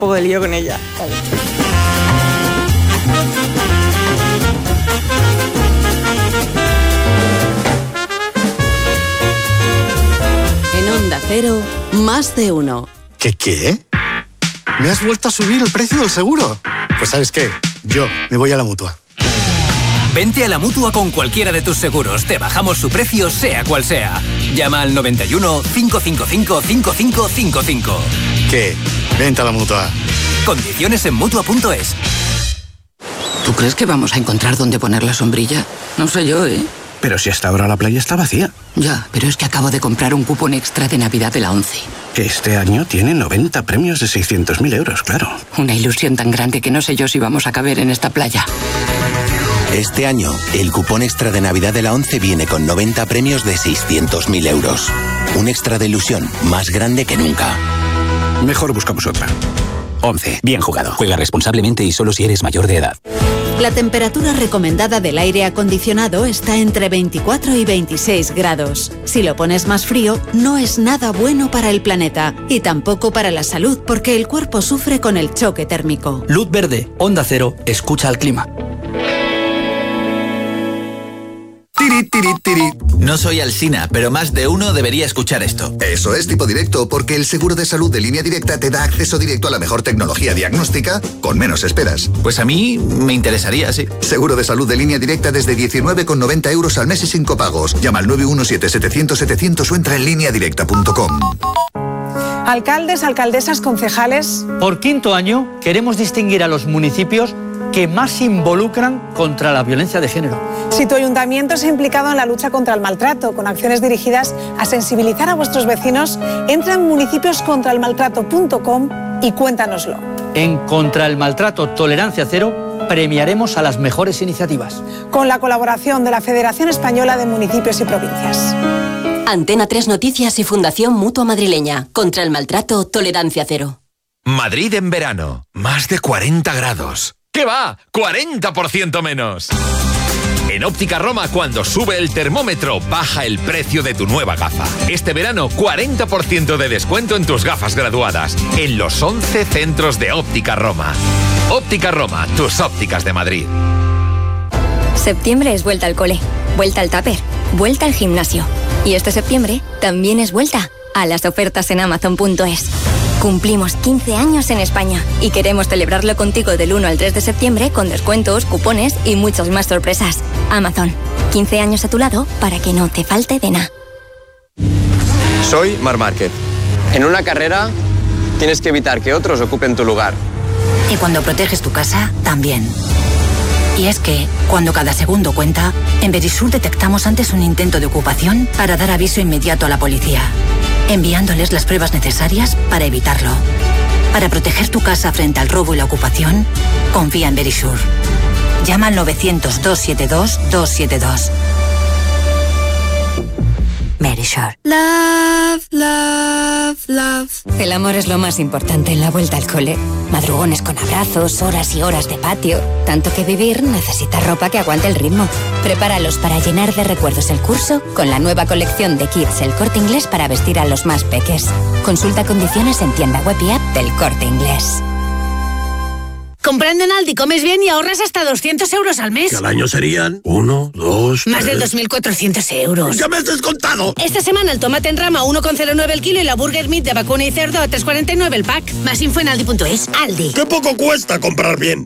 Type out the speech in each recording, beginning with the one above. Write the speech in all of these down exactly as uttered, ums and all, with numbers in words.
poco de lío con ella. Vale. En Onda Cero, más de uno. ¿Qué qué? ¿Me has vuelto a subir el precio del seguro? Pues ¿sabes qué? Yo me voy a la Mutua. Vente a la Mutua con cualquiera de tus seguros. Te bajamos su precio, sea cual sea. Llama al noventa y uno, cinco cinco cinco, cinco cinco cinco cinco. ¿Qué? Vente a la Mutua. Condiciones en Mutua punto es. ¿Tú crees que vamos a encontrar dónde poner la sombrilla? No sé yo, ¿eh? Pero si hasta ahora la playa está vacía. Ya, pero es que acabo de comprar un cupón extra de Navidad de la ONCE. Que este año tiene noventa premios de seiscientos mil euros, claro. Una ilusión tan grande que no sé yo si vamos a caber en esta playa. Este año, el cupón extra de Navidad de la ONCE viene con noventa premios de seiscientos mil euros. Un extra de ilusión más grande que nunca. Mejor buscamos otra. ONCE. Bien jugado. Juega responsablemente y solo si eres mayor de edad. La temperatura recomendada del aire acondicionado está entre veinticuatro y veintiséis grados. Si lo pones más frío, no es nada bueno para el planeta y tampoco para la salud, porque el cuerpo sufre con el choque térmico. Luz verde, Onda Cero, escucha al clima. Tiri, tiri, tiri. No soy Alsina, pero más de uno debería escuchar esto. Eso es Tipo Directo, porque el seguro de salud de Línea Directa te da acceso directo a la mejor tecnología diagnóstica con menos esperas. Pues a mí me interesaría, sí. Seguro de salud de Línea Directa desde diecinueve con noventa euros al mes y cinco pagos. Llama al nueve uno siete, setecientos, setecientos o entra en línea directa punto com. Alcaldes, alcaldesas, concejales. Por quinto año queremos distinguir a los municipios que más se involucran contra la violencia de género. Si tu ayuntamiento se ha implicado en la lucha contra el maltrato, con acciones dirigidas a sensibilizar a vuestros vecinos, entra en municipios contra el maltrato punto com y cuéntanoslo. En Contra el Maltrato Tolerancia Cero premiaremos a las mejores iniciativas. Con la colaboración de la Federación Española de Municipios y Provincias. Antena tres Noticias y Fundación Mutua Madrileña. Contra el Maltrato Tolerancia Cero. Madrid en verano. Más de cuarenta grados. ¿Qué va? ¡cuarenta por ciento menos! En Óptica Roma, cuando sube el termómetro, baja el precio de tu nueva gafa. Este verano, cuarenta por ciento de descuento en tus gafas graduadas. En los once centros de Óptica Roma. Óptica Roma, tus ópticas de Madrid. Septiembre es vuelta al cole, vuelta al tupper, vuelta al gimnasio. Y este septiembre también es vuelta a las ofertas en Amazon punto es. Cumplimos quince años en España y queremos celebrarlo contigo del uno al tres de septiembre con descuentos, cupones y muchas más sorpresas. Amazon, quince años a tu lado para que no te falte de nada. Soy Marc Márquez. En una carrera tienes que evitar que otros ocupen tu lugar. Y cuando proteges tu casa, también. Y es que, cuando cada segundo cuenta, en Verisur detectamos antes un intento de ocupación para dar aviso inmediato a la policía, enviándoles las pruebas necesarias para evitarlo. Para proteger tu casa frente al robo y la ocupación, confía en Verisur. Llama al novecientos, doscientos setenta y dos, doscientos setenta y dos. Verisur. Love, love, love. El amor es lo más importante en la vuelta al cole. Madrugones con abrazos, horas y horas de patio. Tanto que vivir necesita ropa que aguante el ritmo. Prepáralos para llenar de recuerdos el curso con la nueva colección de Kids El Corte Inglés para vestir a los más peques. Consulta condiciones en tienda web y app del Corte Inglés. Comprando en Aldi comes bien y ahorras hasta doscientos euros al mes. Que al año serían uno, dos, Más de dos mil cuatrocientos euros. ¡Ya me has descontado! Esta semana el tomate en rama uno con cero nueve el kilo y la burger meat de vacuna y cerdo a tres cuarenta y nueve el pack. Más info en aldi punto es. Aldi. ¡Qué poco cuesta comprar bien!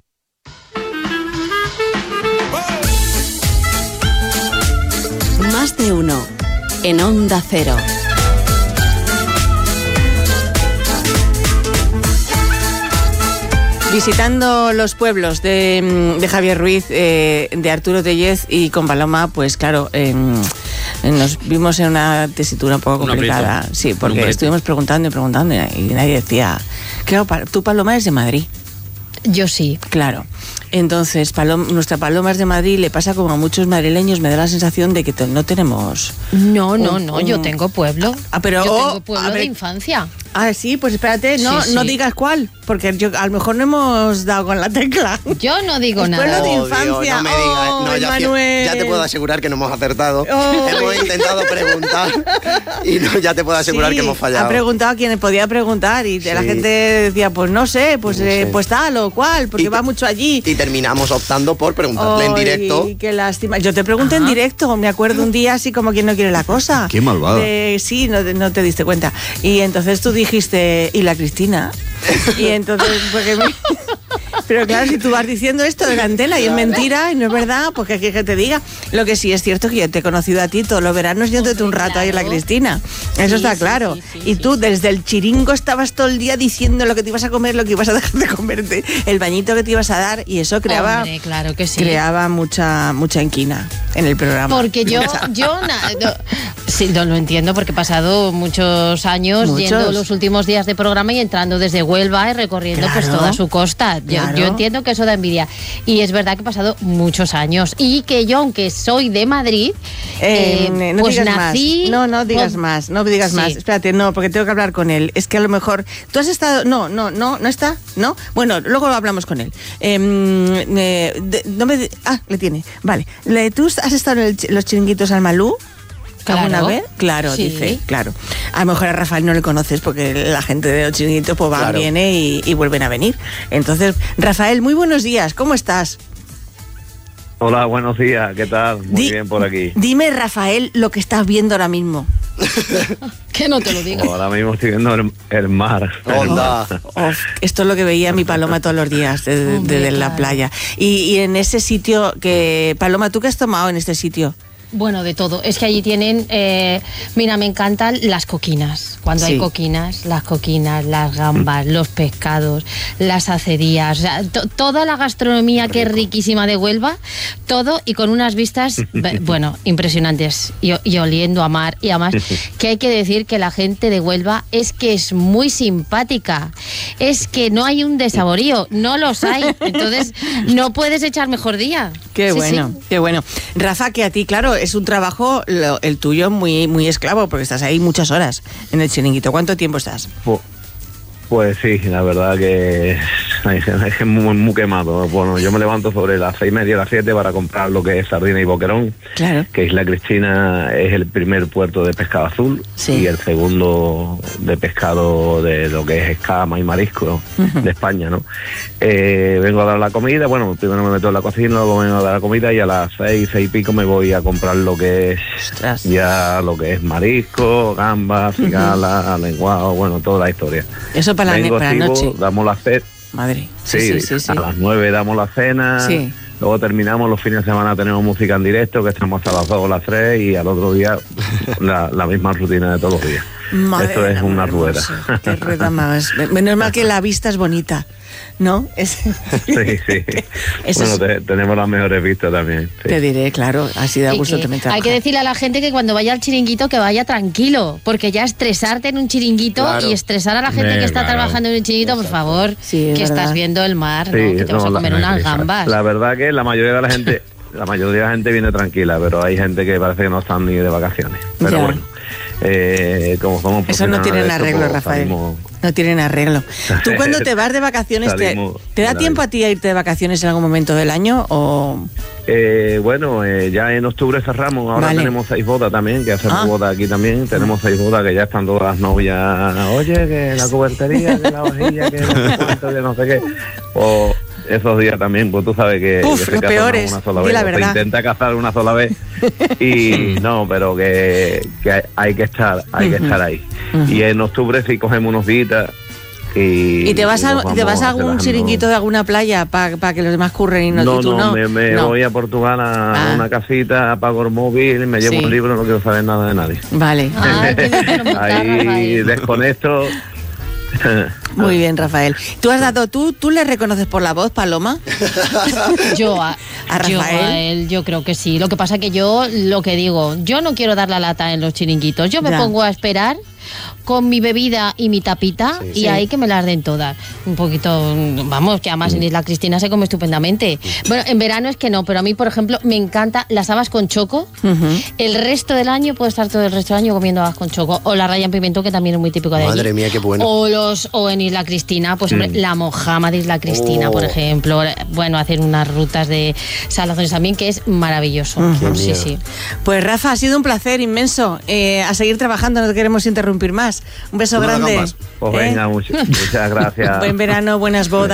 Más de uno. En Onda Cero. Visitando los pueblos de, de Javier Ruiz, eh, de Arturo Tellez y con Paloma, pues claro, eh, nos vimos en una tesitura un poco complicada. Un sí, porque un estuvimos preguntando y preguntando y nadie decía. Claro, tú, Paloma, eres de Madrid. Yo sí. Claro. Entonces, Paloma, nuestra Paloma es de Madrid, le pasa como a muchos madrileños, me da la sensación de que te, no tenemos... No, no, un, no, un... yo tengo pueblo. Ah, pero, yo oh, tengo pueblo ver, de infancia. Ah, sí, pues espérate, no, Sí, sí. no digas cuál, porque yo, a lo mejor no hemos dado con la tecla. Yo no digo Es nada. pueblo de Oh, infancia. Dios, no me digas. Oh, No, ya, Manuel. ya te puedo asegurar que no hemos acertado. Oh. Hemos intentado preguntar y no, ya te puedo asegurar Sí, que hemos fallado. Ha preguntado a quien podía preguntar y la Sí. gente decía, pues no sé, pues, No eh, sé. pues tal o cual, porque Y- va mucho allí. Y terminamos optando por preguntarle en Ay, directo. qué lástima. Yo te pregunté en directo, me acuerdo un día así como quien no quiere la cosa. Qué malvada. De- sí, no, no te diste cuenta. Y entonces tú dijiste, ¿y la Cristina? Y entonces, porque me- pero claro, si tú vas diciendo esto de la antena y es mentira y no es verdad, pues que, que, que te diga. Lo que sí es cierto que yo te he conocido a ti todos los veranos yéndote un rato ahí en la Cristina. Eso Sí, está sí, claro. sí, sí, y tú desde el chiringo estabas todo el día diciendo lo que te ibas a comer, lo que ibas a dejar de comerte, el bañito que te ibas a dar y eso creaba, Hombre, claro que sí. creaba mucha, mucha inquina en el programa. Porque yo, yo na- no, sí, no lo entiendo porque he pasado muchos años Muchos. yendo los últimos días de programa y entrando desde Huelva y recorriendo pues Claro. toda su costa. Yo, Claro. yo entiendo que eso da envidia. Y es verdad que he pasado muchos años y que yo, aunque soy de Madrid, Eh, eh, no pues digas nací... más. No, no digas pues, más, no digas sí. más. Espérate, no, porque tengo que hablar con él. Es que a lo mejor tú has estado, no, no, no, no está, no. Bueno, luego hablamos con él. Em, eh, de- no me, ah, le tiene. Vale. Le- ¿Tú has estado en el chi- los chiringuitos al Malú? ¿Alguna Claro. vez? Claro, Sí. dice, claro. A lo mejor a Rafael no le conoces porque la gente de los chiringuitos pues va, Claro. viene y, y vuelven a venir. Entonces, Rafael, muy buenos días, ¿cómo estás? Hola, buenos días, ¿qué tal? Muy Di- bien por aquí. Dime, Rafael, lo que estás viendo ahora mismo. Que no te lo diga. Ahora mismo estoy viendo el, el mar. El mar. Uf, esto es lo que veía mi Paloma todos los días desde Hombre, de, la claro. playa. Y, y en ese sitio que... Paloma, ¿tú qué has tomado en este sitio? Bueno, de todo. Es que allí tienen, eh, mira, me encantan las coquinas. Cuando Sí. hay coquinas, las coquinas, las gambas, los pescados, las acerías, o sea, to- toda la gastronomía que es riquísima de Huelva, todo y con unas vistas, be- bueno, impresionantes y, o- y oliendo a mar. Y además, que hay que decir que la gente de Huelva es que es muy simpática. Es que no hay un desaborío, no los hay. Entonces, no puedes echar mejor día. Qué Sí, bueno, sí. qué bueno. Rafa, que a ti, claro, es un trabajo, lo- el tuyo, muy, muy esclavo, porque estás ahí muchas horas en el chiringuito. ¿Cuánto tiempo estás? Pu- Pues sí, la verdad que hay gente muy, muy quemado. Bueno, yo me levanto sobre las seis y media, las siete para comprar lo que es sardina y boquerón. Claro. Que Isla Cristina es el primer puerto de pescado azul Sí. y el segundo de pescado de lo que es escama y marisco Ujú. de España, ¿no? Eh, vengo a dar la comida, bueno, primero me meto en la cocina, luego vengo a dar la comida y a las seis, seis y pico me voy a comprar lo que es Ostras. ya lo que es marisco, gambas, cigala, lenguado, bueno, toda la historia. Eso para la, Vengo, para la sigo, noche. damos la cena. Madre. Sí, Sí, sí, sí, sí. a las nueve damos la cena. Sí. Luego terminamos, los fines de semana tenemos música en directo, que estamos hasta las dos o las tres, y al otro día la, la misma rutina de todos los días. Madre Esto es del una amor rueda. hermoso, qué rueda más. Menos mal que la vista es bonita, ¿no? Es- Sí, sí. Eso bueno, es- te- tenemos las mejores vistas también. sí. Te diré, claro, así da Y gusto que también hay trabajar. que decirle a la gente que cuando vaya al chiringuito que vaya tranquilo, porque ya estresarte en un chiringuito Claro. y estresar a la gente Eh, que está claro. trabajando en un chiringuito, por favor, Sí, es que verdad. estás viendo el mar, ¿no? Sí, Que te vas no, a la- comer unas gambas. La verdad que la mayoría de la gente, la mayoría de la gente viene tranquila, pero hay gente que parece que no están ni de vacaciones. Pero Ya. bueno, eh, como somos Eso no profesionales tienen de esto, arreglo, pues, Rafael. salimos- No tienen arreglo. ¿Tú cuando te vas de vacaciones, te, Salimos te da de la tiempo a ti a irte de vacaciones en algún momento del año o...? Eh, bueno, eh, ya en octubre cerramos, ahora Vale. tenemos seis bodas también, que hacemos Ah. bodas aquí también, tenemos seis bodas que ya están todas las novias, oye, que la cubertería, que la vajilla, que no sé cuánto, que no sé qué, o esos días también, pues tú sabes que, Uf, que se los casan peores, una sola di vez, la o se verdad. intenta casar una sola vez y no, pero que, que hay, hay que estar, hay que Ujú. estar ahí. Ujú. Y en octubre sí cogemos unos días y... ¿Y te vas y a, nos te vas vamos a algún relajando. chiringuito de alguna playa para que los demás curren y no, No, y tú no? no, me, me No. voy a Portugal a Ah. una casita, apago el móvil, me llevo Sí. un libro, no quiero saber nada de nadie. Vale. Ahí desconecto. Muy bien, Rafael. ¿Tú has dado, tú, tú le reconoces por la voz, Paloma? Yo a, ¿A yo Rafael? a él, yo creo que sí. Lo que pasa que yo, lo que digo, yo no quiero dar la lata en los chiringuitos. Yo me Ya. pongo a esperar con mi bebida y mi tapita, Sí, y sí. ahí que me las den todas. Un poquito, vamos, que además en Isla Cristina se come estupendamente. Bueno, en verano es que no, pero a mí, por ejemplo, me encanta las habas con choco. Uh-huh. El resto del año puedo estar todo el resto del año comiendo habas con choco. O la raya en pimiento, que también es muy típico de allí. Madre mía, qué bueno. O, los, o en Isla Cristina, pues hombre, Mm. la mojama de Isla Cristina, Oh. por ejemplo. Bueno, hacer unas rutas de salazones también, que es maravilloso. Ujú. Sí, sí. Pues Rafa, ha sido un placer inmenso. Eh, a seguir trabajando, no te queremos interrumpir más. Un beso No, no, grande. más. Pues ¿Eh? venga, much- muchas gracias. Buen verano, buenas bodas.